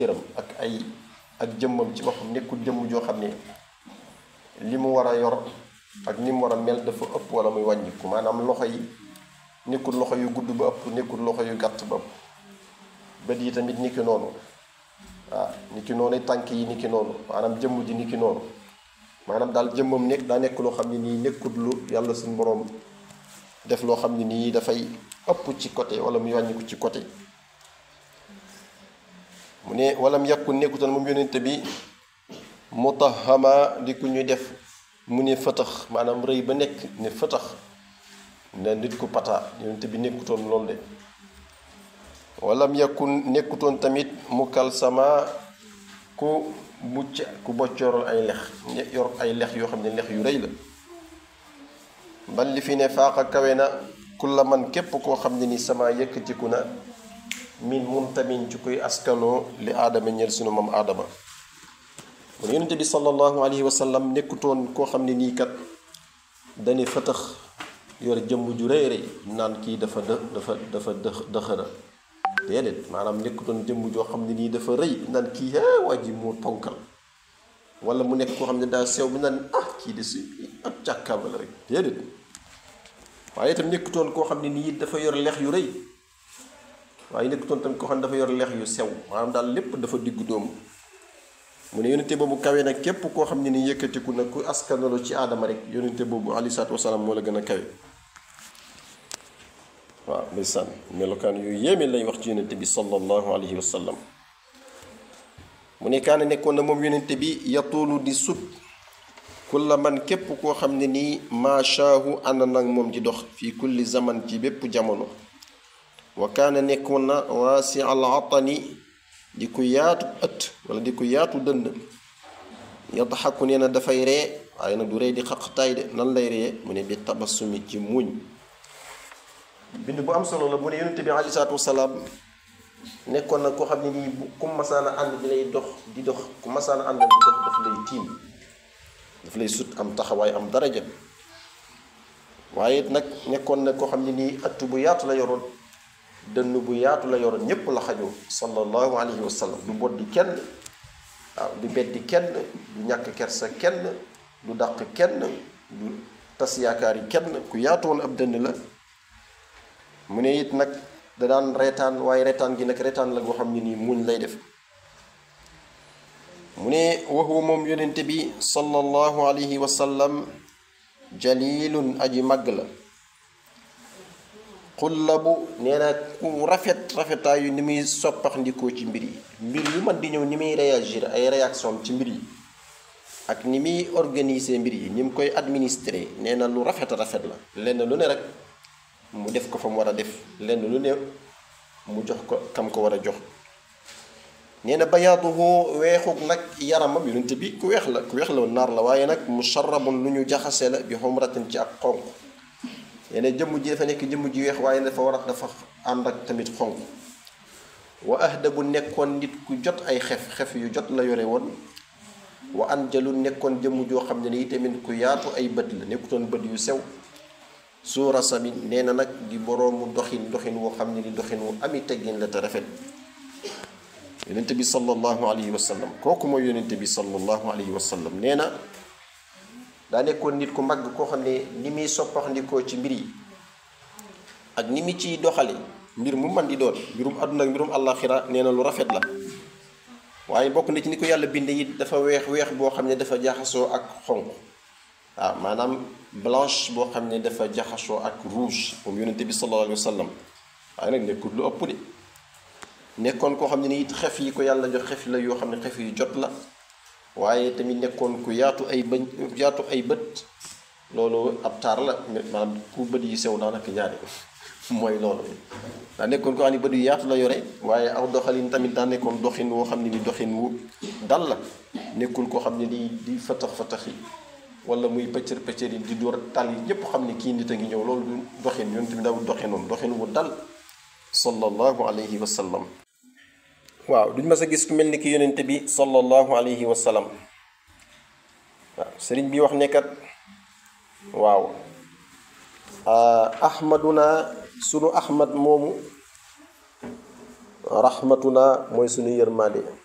cëram ak jëmmam ci boppam nekkul jëmm joo xam ne li mu war a yor ak ni mu war a mel dafa ëpp wala muy wàññiku maanaam loxo yi nekkul loxo yu gudd ba ëpp nekkul loxo yu gàtt ba ëpp bët yi tamit niki noonu waaw niki noonu tànk yi niki noonu maanaam jëmm ji niki noonu maanaam daal jëmmam nekk daa nekk loo xam ne nii nekkul lu yàlla suñu boroom def loo xam ne nii dafay ëpp ci côté wala muy wàññiku ci côté mu ne walam yàkku nekkutoon moom yonente bi mutahama di ku ñuy def mu ne fëtax maanaam rëy ba nekk ne fëtax ne nit ku pata yonente bi nekkutoon loolu de walam yàkku nekkutoon tamit mu kalsama ku mucc ku boccoorul ay lex yor ay lex yoo xam ne lex yu rëy la bal li fi ne faaqa kawe na kulla man képp koo xam ne ni sama yëkkatiku na min muntamin ci koy askanoo li aadama ñeel sunu moom aadama kon yonente bi sallallahu alayhi wa sallam nekkutoon koo xam ne nii kat dani fëtëx yor jëmm ju rëy rëy naan kii dafa dëxëra déedéet maanaam nekkutoon jëmm joo xam ne nii dafa rëy naan kii waa ji moo ponkal wala mu nekk koo xam ne daa sew bi naan kii de si ab càkkaaba la rek déedéet waaye itam nekkutoon koo xam ne nii dafa yor lex yu rëy waaye nekkutoon tamit koo xam ne dafa yor lex yu sew maanaam daal lépp dafa diggu doomu mu ne yonente boobu kawe nag képp koo xam ne ni yëkkatiku nag ku askanalo ci aadama rek yonente boobu alayhi salaatu wasalaam moo la gën a kawe waaw ndeysaan melokaan yu yéeme lay wax ci yonente bi sallallahu alayhi wa sallam mu ne kaana nekkoon na moom yonente bi yatuulu di sut kulla man képp koo xam ne nii maashaahu ànd nag moom di dox fii kulli zaman ci bépp jamono wa kaana nekkoon na waasi al atani di ko yaatu ëtt wala di ko yaatu dënd yadxaku nee na dafay ree waaye nag du ree di xaqtaay de nan lay ree mu ne bi tabassumi ci muuñ bind bu am solo la mu ne yonente bi alayhi salaatu wasalaam nekkoon na koo xam ne nii ku masaana ànd di lay dox di dox ku masaana ànd di dox daf lay tiim daf lay sut am taxawaay am daraja waaye nag nekkoon na koo xam ne nii ëtt bu yaatu la yoroon dënn bu yaatu la yoroon ñépp la xajoo sallallahu alayhi wa sallam du boddi kenn waaw du beddi kenn du ñàkk kersa kenn du dàq kenn du tas yaakaar yi kenn ku yaatu woon ab dënn la mu ne it nag da daan reetaan waaye reetaan gi nag reetaan la goo xam ne nii muñ lay def mu ne waxu moom yonente bi sallallahu alayhi wa sallam jalilun aji màgg la xullabu nee na ku rafetaayu ni muy soppax ndikoo ci mbir yi mbir yu man di ñëw ni muy réagir ay réaction ci mbir yi ak ni muy organiser mbir yi ni mu koy administrer nee na lu rafet la lenn lu ne rek mu def ko fa mu war a def lenn lu ne mu jox ko kam ko war a jox nee na bayaaduhu weexuk nag yaramam yonente bi ku weex la naar la waaye nag musharrabun lu ñu jaxase la bi xumratin ci ak xonq nee na jëmm ji dafa nekk jëmm ji weex waaye dafa ànd ak tamit xonq wa ahdabu nekkoon nit ku jot ay xef yu jot la yore woon wa anjalu nekkoon jëmm joo xam ne nii tamit ku yaatu ay bët la nekkutoon bët yu sew suura sami nee na nag di boroomu doxin woo xam ne ni doxin wu ami teggin la te rafet yonente bi sallallahu alayhi wa sallam kooku mooy yonente bi sallallahu alayhi wa sallam nee na daa nekkoon nit ku mag koo xam ne ni muy soppaxndikoo ci mbir yi ak ni mu ciy doxale mbir mu man di doon mbirum àdduna ak mbirum àllaaxira nee na lu rafet la waaye bokk na ci ni ko yàlla binde it dafa weex boo xam ne dafa jaxasoo ak xonq waaw maanaam blanche boo xam ne dafa jaxasoo ak rouge moom yonente bi sallallahu alayhi wa sallam waaye nag nekkul lu ëpp de nekkoon koo xam ne ni it xef yi ko yàlla jox xef la yoo xam ne xef yu jot la waaye tamit nekkoon ku yaatu ay bët loolu ab taar la maanaam ku bët yi sew daanaka ñaari mooy loolu daa nekkoon koo xam ne bët yu yaatu la yore waaye aw doxalin tamit daa nekkoon doxin woo xam ne ni doxin wu dal la nekkul koo xam ne di fatax yi wala muy pëccër yi di door tal yi ñépp xam ne kii nit a ngi ñëw loolu du doxin yoon tamit dawul doxin wu dal sallallahu alayhi wa sallam waaw duñ mas a gis ku mel ni ki yonente bi sallallahu alayhi wa sallam waaw sëriñ bi wax nekkat waaw ahmaduna sunu ahmad moomu rahmatuna mooy sunu yërmande